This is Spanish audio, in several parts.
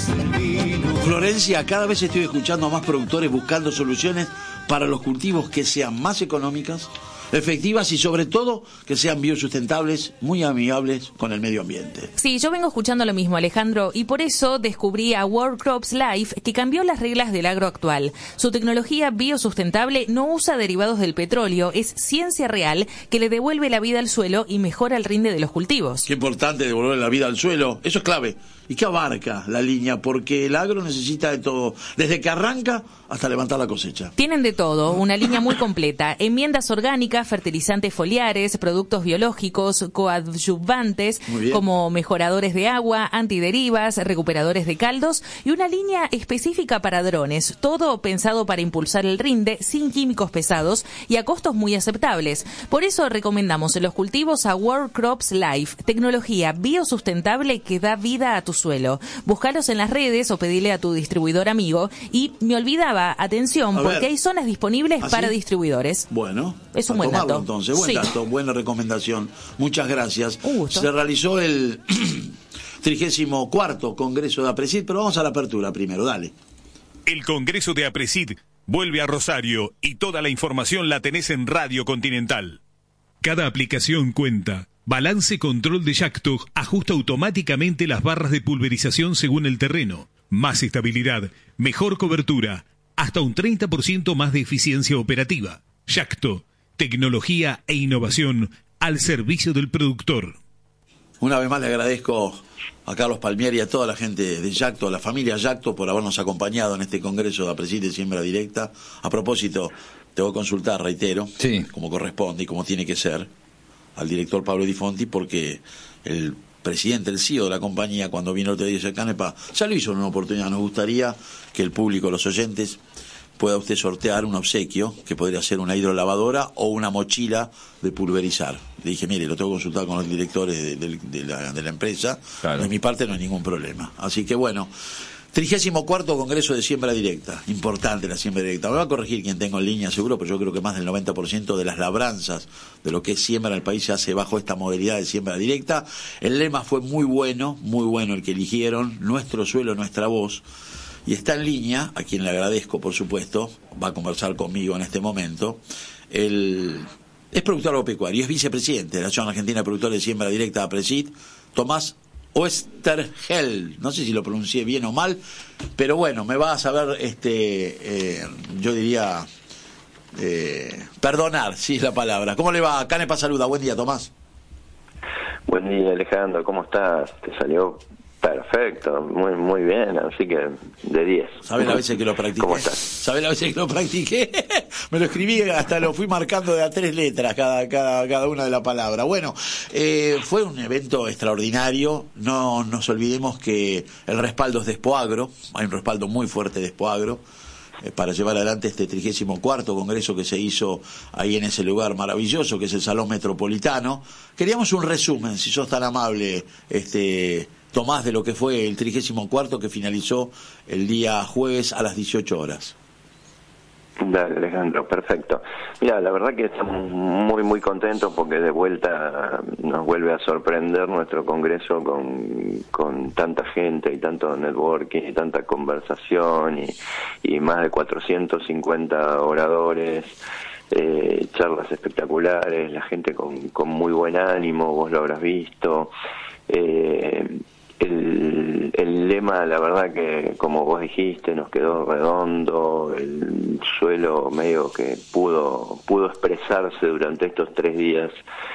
Florencia, cada vez estoy escuchando a más productores buscando soluciones para los cultivos que sean más económicas, efectivas y sobre todo que sean biosustentables, muy amigables con el medio ambiente. Sí, yo vengo escuchando lo mismo, Alejandro, y por eso descubrí a World Crops Life, que cambió las reglas del agro actual. Su tecnología biosustentable no usa derivados del petróleo, es ciencia real que le devuelve la vida al suelo y mejora el rinde de los cultivos. Qué importante devolver la vida al suelo, eso es clave. ¿Y qué abarca la línea? Porque el agro necesita de todo, desde que arranca hasta levantar la cosecha. Tienen de todo, una línea muy completa. Enmiendas orgánicas, fertilizantes foliares, productos biológicos, coadyuvantes, como mejoradores de agua, antiderivas, recuperadores de caldos y una línea específica para drones. Todo pensado para impulsar el rinde, sin químicos pesados y a costos muy aceptables. Por eso recomendamos en los cultivos a World Crops Life, tecnología biosustentable que da vida a tus suelo. Búscalos en las redes o pedile a tu distribuidor amigo. Y me olvidaba, atención, porque hay zonas disponibles para distribuidores. Bueno, es un buen dato. Entonces, buen dato, buena recomendación. Muchas gracias. Un gusto. Se realizó el 34º Congreso de APRESID, pero vamos a la apertura primero, dale. El Congreso de APRESID vuelve a Rosario y toda la información la tenés en Radio Continental. Cada aplicación cuenta. Balance Control de Yacto ajusta automáticamente las barras de pulverización según el terreno. Más estabilidad, mejor cobertura, hasta un 30% más de eficiencia operativa. Yacto, tecnología e innovación al servicio del productor. Una vez más le agradezco a Carlos Palmieri y a toda la gente de Yacto, a la familia Yacto, por habernos acompañado en este Congreso de APRESID de Siembra Directa. A propósito, te voy a consultar, reitero, como corresponde y como tiene que ser, al director Pablo Di Fonti, porque el presidente, el CEO de la compañía, cuando vino el otro día dice, Canepa, ya lo hizo en una oportunidad. Nos gustaría que el público, los oyentes, pueda usted sortear un obsequio, que podría ser una hidrolavadora o una mochila de pulverizar. Le dije, mire, lo tengo que consultar con los directores de la empresa. Claro. De mi parte no hay ningún problema. Así que bueno, 34º Congreso de Siembra Directa. Importante la siembra directa. Me va a corregir quien tengo en línea, seguro, pero yo creo que más del 90% de las labranzas de lo que es siembra en el país se hace bajo esta modalidad de siembra directa. El lema fue muy bueno el que eligieron, nuestro suelo, nuestra voz. Y está en línea, a quien le agradezco, por supuesto, va a conversar conmigo en este momento. Es productor agropecuario, es vicepresidente de la Asociación Argentina de Productores de Siembra Directa, APRESID, Tomás Oesterheld. No sé si lo pronuncié bien o mal, pero bueno, me va a saber, yo diría, perdonar, si es la palabra. ¿Cómo le va? Canepa saluda, buen día, Tomás. Buen día, Alejandro, ¿cómo estás? Te salió perfecto, muy bien, así que de 10. ¿Sabes las veces que lo practiqué? ¿Cómo estás? ¿Sabes las veces que lo practiqué? Me lo escribí, hasta lo fui marcando de a 3 letras cada una de la palabra. Bueno, fue un evento extraordinario. No nos olvidemos que el respaldo es de Expoagro, hay un respaldo muy fuerte de Expoagro para llevar adelante este 34º Congreso que se hizo ahí en ese lugar maravilloso que es el Salón Metropolitano. Queríamos un resumen, si sos tan amable, Tomás, de lo que fue el 34º que finalizó el día jueves a las 18 horas. Dale, Alejandro, perfecto. Mira, la verdad que estamos muy contentos porque de vuelta nos vuelve a sorprender nuestro congreso con tanta gente y tanto networking y tanta conversación y más de 450 oradores, charlas espectaculares, la gente con muy buen ánimo, vos lo habrás visto. El lema, la verdad que, como vos dijiste, nos quedó redondo, el suelo medio que pudo expresarse durante estos 3 días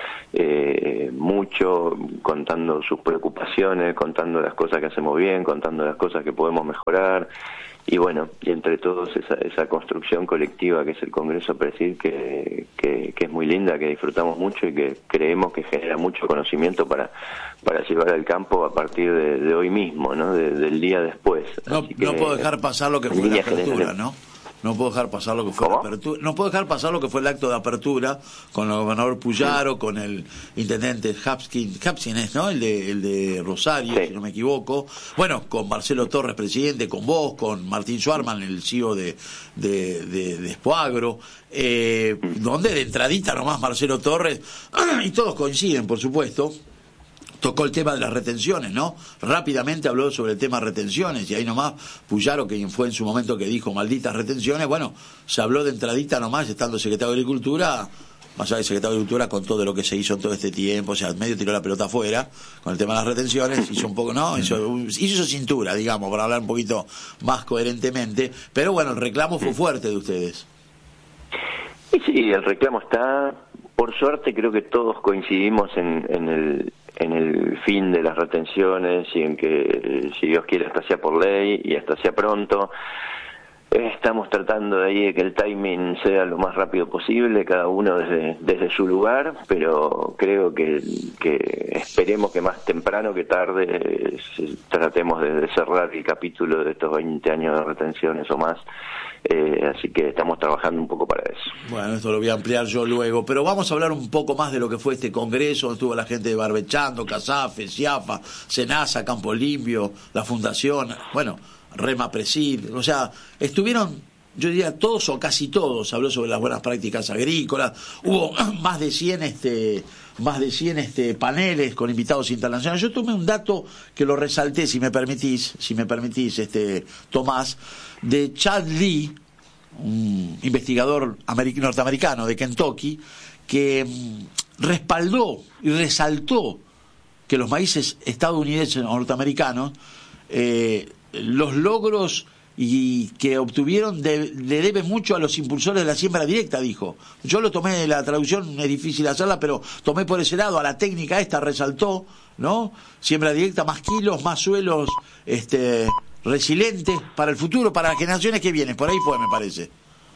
mucho, contando sus preocupaciones, contando las cosas que hacemos bien, contando las cosas que podemos mejorar. Y bueno, y entre todos esa construcción colectiva que es el Congreso APRESID, que es muy linda, que disfrutamos mucho y que creemos que genera mucho conocimiento para llevar al campo a partir de hoy mismo, ¿no? Del día después. No puedo dejar pasar lo que fue la apertura, ¿no? No puedo dejar pasar lo que fue la apertura. No puedo dejar pasar lo que fue el acto de apertura con el gobernador Puyaro, con el intendente Hapkin es, ¿no? El de Rosario, si no me equivoco. Bueno, con Marcelo Torres, presidente, con vos, con Martín Schwarman, el CEO de Expoagro, donde de entradita nomás Marcelo Torres, y todos coinciden, por supuesto. tocó el tema de las retenciones, ¿no? Rápidamente habló sobre el tema de retenciones, y ahí nomás Puyaro, que fue en su momento que dijo malditas retenciones, bueno, se habló de entradita nomás, estando secretario de Agricultura, más allá del secretario de Agricultura, con todo lo que se hizo en todo este tiempo, o sea, medio tiró la pelota afuera, con el tema de las retenciones, hizo un poco, ¿no? Hizo cintura, digamos, para hablar un poquito más coherentemente, pero bueno, el reclamo fue fuerte de ustedes. Sí, el reclamo está, por suerte creo que todos coincidimos en el fin de las retenciones y en que, si Dios quiere, hasta sea por ley y hasta sea pronto. Estamos tratando de ahí de que el timing sea lo más rápido posible, cada uno desde su lugar, pero creo que esperemos que más temprano que tarde tratemos de cerrar el capítulo de estos 20 años de retenciones o más. Así que estamos trabajando un poco para eso. Bueno, esto lo voy a ampliar yo luego, pero vamos a hablar un poco más de lo que fue este congreso, donde estuvo la gente de Barbechando, CASAFE, CIAFA, SENASA, Campo Limpio, la Fundación, bueno, Rema Presid, o sea, estuvieron, yo diría todos o casi todos, habló sobre las buenas prácticas agrícolas, hubo más de 100 paneles con invitados internacionales. Yo tomé un dato que lo resalté, si me permitís, Tomás, de Chad Lee, un investigador norteamericano de Kentucky, que respaldó y resaltó que los maíces estadounidenses o norteamericanos, los logros y que obtuvieron le deben mucho a los impulsores de la siembra directa, dijo. Yo lo tomé, la traducción es difícil hacerla, pero tomé por ese lado, a la técnica esta resaltó, ¿no? Siembra directa, más kilos, más suelos, resilientes para el futuro, para las generaciones que vienen. Por ahí fue, me parece.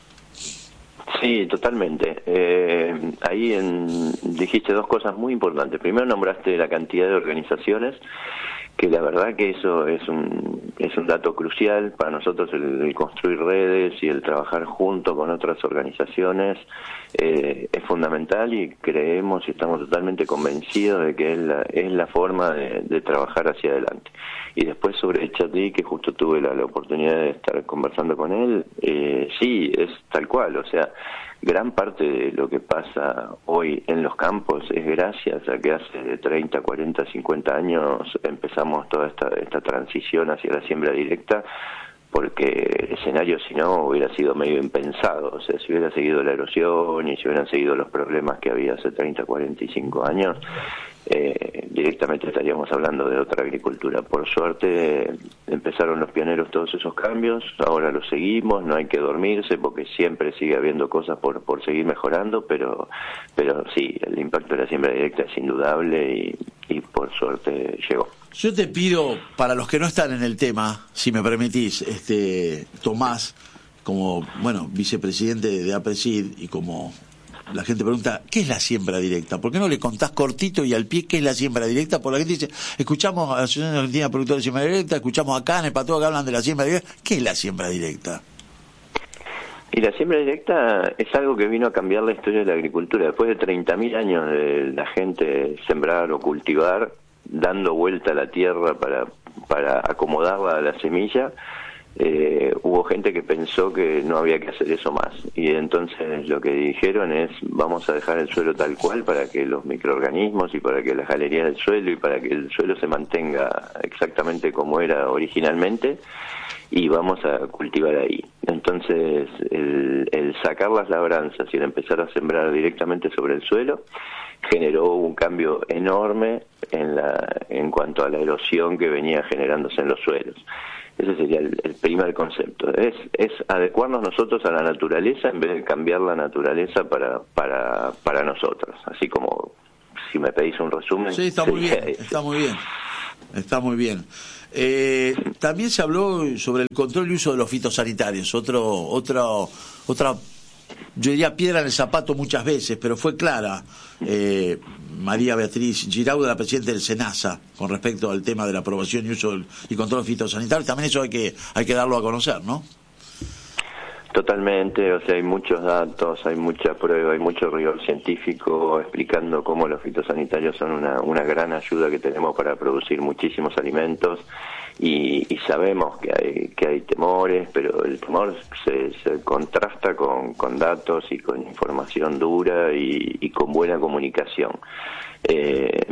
Sí, totalmente. Ahí dijiste dos cosas muy importantes. Primero nombraste la cantidad de organizaciones, que la verdad que eso es un dato crucial para nosotros, el construir redes y el trabajar junto con otras organizaciones es fundamental, y creemos y estamos totalmente convencidos de que es la forma de trabajar hacia adelante. Y después sobre Chad Lee, que justo tuve la oportunidad de estar conversando con él, sí, es tal cual, o sea, gran parte de lo que pasa hoy en los campos es gracias a que hace 30, 40, 50 años empezamos toda esta transición hacia la siembra directa, porque el escenario si no hubiera sido medio impensado, o sea, si hubiera seguido la erosión y si hubieran seguido los problemas que había hace 30, 45 años, directamente estaríamos hablando de otra agricultura. Por suerte empezaron los pioneros todos esos cambios, ahora los seguimos, no hay que dormirse porque siempre sigue habiendo cosas por seguir mejorando, pero sí, el impacto de la siembra directa es indudable y por suerte llegó. Yo te pido, para los que no están en el tema, si me permitís, Tomás, como, bueno, vicepresidente de APRESID, y como la gente pregunta, ¿qué es la siembra directa? ¿Por qué no le contás cortito y al pie qué es la siembra directa? Porque la gente dice, escuchamos a la Asociación Argentina de Productores de Siembra Directa, escuchamos acá en el Pató que hablan de la siembra directa. ¿Qué es la siembra directa? Y la siembra directa es algo que vino a cambiar la historia de la agricultura. Después de 30.000 años de la gente sembrar o cultivar, dando vuelta a la tierra para acomodarla a la semilla, hubo gente que pensó que no había que hacer eso más, y entonces lo que dijeron es, vamos a dejar el suelo tal cual para que los microorganismos y para que las galerías del suelo y para que el suelo se mantenga exactamente como era originalmente, y vamos a cultivar ahí. Entonces el sacar las labranzas y el empezar a sembrar directamente sobre el suelo generó un cambio enorme en cuanto a la erosión que venía generándose en los suelos. Ese sería el primer concepto. Es adecuarnos nosotros a la naturaleza en vez de cambiar la naturaleza para nosotros. Así como, si me pedís un resumen. Sí, está muy bien, está muy bien. También se habló sobre el control y uso de los fitosanitarios, otra, yo diría piedra en el zapato muchas veces, pero fue clara María Beatriz Giraudo, la presidenta del SENASA, con respecto al tema de la aprobación y uso y control fitosanitario. También eso hay que darlo a conocer, ¿no? Totalmente, o sea, hay muchos datos, hay mucha prueba, hay mucho rigor científico explicando cómo los fitosanitarios son una gran ayuda que tenemos para producir muchísimos alimentos, y sabemos que hay temores, pero el temor se contrasta con datos y con información dura y con buena comunicación.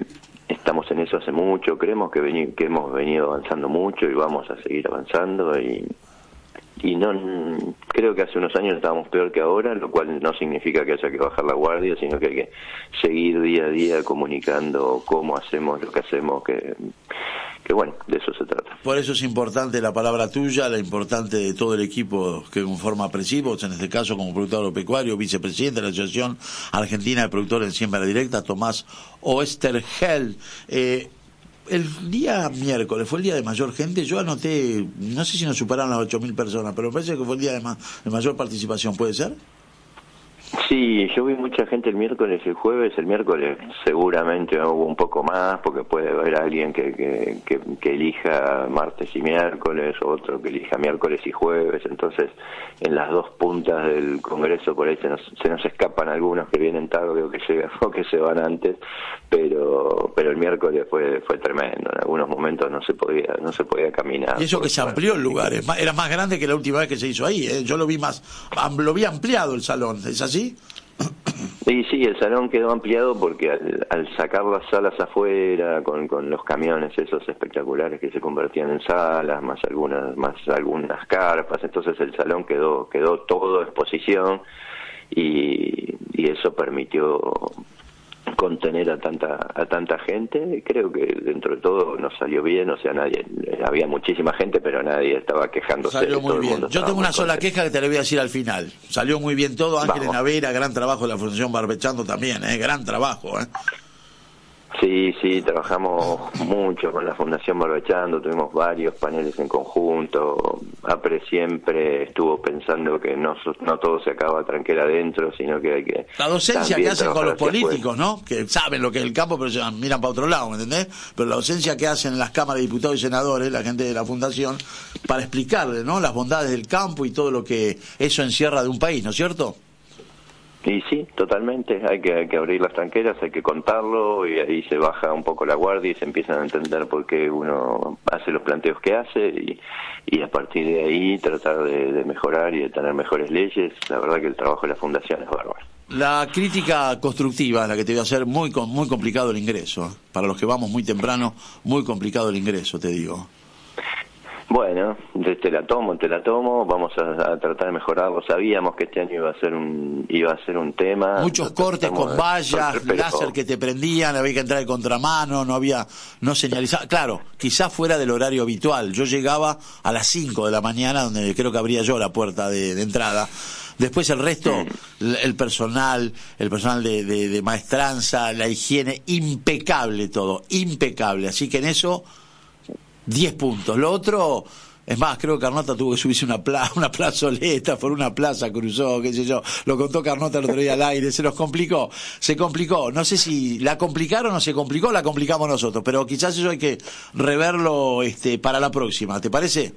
estamos en eso hace mucho, creemos que hemos venido avanzando mucho y vamos a seguir avanzando y no creo que hace unos años estábamos peor que ahora, lo cual no significa que haya que bajar la guardia, sino que hay que seguir día a día comunicando cómo hacemos lo que hacemos, que bueno, de eso se trata. Por eso es importante la palabra tuya, la importante de todo el equipo que conforma APRESID, vos en este caso como productor agropecuario, vicepresidente de la Asociación Argentina de Productores en Siembra Directa, Tomás Oesterheld. El día miércoles fue el día de mayor gente. Yo anoté, no sé si nos superaron las 8.000 personas, pero me parece que fue el día de mayor participación, ¿puede ser? Sí, yo vi mucha gente el miércoles y el jueves. El miércoles seguramente hubo un poco más, porque puede haber alguien que elija martes y miércoles, otro que elija miércoles y jueves. Entonces, en las dos puntas del Congreso por ahí se nos escapan algunos que vienen tarde o que llegan o que se van antes, pero el miércoles fue tremendo. En algunos momentos no se podía caminar. Y eso que se amplió el lugar, era más grande que la última vez que se hizo ahí, ¿eh? Yo lo vi ampliado el salón, ¿es así? Y sí, el salón quedó ampliado porque al sacar las salas afuera con los camiones esos espectaculares que se convertían en salas, más algunas carpas, entonces el salón quedó todo exposición y eso permitió contener a tanta gente. Creo que dentro de todo nos salió bien, o sea, había muchísima gente, pero nadie estaba quejándose. Salió muy bien. Yo tengo una sola queja que te la voy a decir al final. Salió muy bien todo. Ángeles Navera, gran trabajo de la Fundación Barbechando también, gran trabajo. Sí, trabajamos mucho con la Fundación Barbechando, tuvimos varios paneles en conjunto. APRE siempre estuvo pensando que no todo se acaba tranquera adentro, sino que hay que... La docencia que hacen con los políticos, ¿no? Que saben lo que es el campo, pero se miran para otro lado, ¿me entendés? Pero la docencia que hacen en las cámaras de diputados y senadores, la gente de la Fundación, para explicarle, ¿no?, las bondades del campo y todo lo que eso encierra de un país, ¿no es cierto? Y sí, totalmente, hay que abrir las tranqueras, hay que contarlo y ahí se baja un poco la guardia y se empiezan a entender por qué uno hace los planteos que hace y a partir de ahí tratar de mejorar y de tener mejores leyes. La verdad que el trabajo de la Fundación es bárbaro. La crítica constructiva, la que te voy a hacer, muy complicado el ingreso. Para los que vamos muy temprano, muy complicado el ingreso, te digo. Bueno, te la tomo, vamos a tratar de mejorarlo. Sabíamos que este año iba a ser un tema. Muchos cortes con vallas, láser que te prendían, había que entrar de contramano, no señalizaba. Claro, quizás fuera del horario habitual. Yo llegaba a las 5 de la mañana, donde creo que abría yo la puerta de entrada. Después el resto, el personal de maestranza, la higiene, impecable todo, impecable. Así que en eso 10 puntos. Lo otro, es más, creo que Carnota tuvo que subirse una plazoleta, por una plaza cruzó, qué sé yo. Lo contó Carnota el otro día al aire, se complicó. No sé si la complicaron o se complicó, la complicamos nosotros, pero quizás eso hay que reverlo para la próxima, ¿te parece?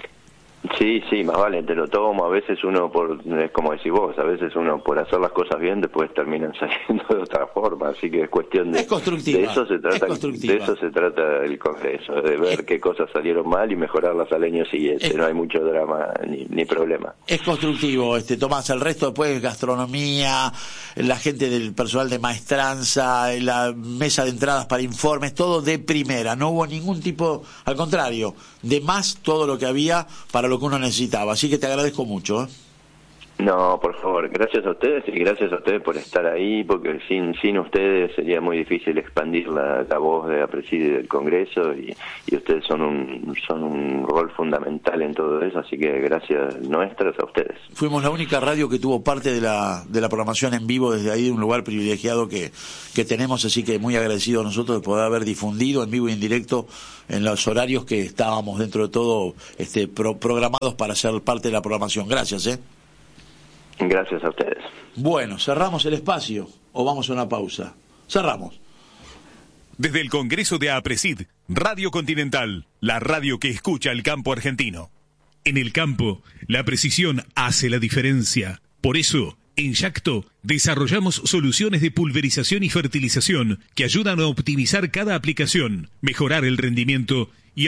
Sí, más vale, te lo tomo. A veces uno, es como decís vos, a veces uno por hacer las cosas bien después terminan saliendo de otra forma, así que es cuestión de... Es constructiva. De eso se trata el Congreso, de ver qué cosas salieron mal y mejorarlas al año siguiente. No hay mucho drama ni problema. Es constructivo, Tomás. El resto después, gastronomía, la gente del personal de maestranza, la mesa de entradas para informes, todo de primera. No hubo ningún tipo, al contrario, de más todo lo que había para lo que uno necesitaba, así que te agradezco mucho. No, por favor, gracias a ustedes y gracias a ustedes por estar ahí, porque sin ustedes sería muy difícil expandir la voz de APRESID y del Congreso y ustedes son un rol fundamental en todo eso, así que gracias nuestras a ustedes. Fuimos la única radio que tuvo parte de la programación en vivo desde ahí, de un lugar privilegiado que tenemos, así que muy agradecidos nosotros de poder haber difundido en vivo y en directo en los horarios que estábamos dentro de todo programados para ser parte de la programación. Gracias, Gracias a ustedes. Bueno, ¿cerramos el espacio o vamos a una pausa? Cerramos. Desde el Congreso de APRESID, Radio Continental, la radio que escucha el campo argentino. En el campo, la precisión hace la diferencia. Por eso, en Yacto, desarrollamos soluciones de pulverización y fertilización que ayudan a optimizar cada aplicación, mejorar el rendimiento y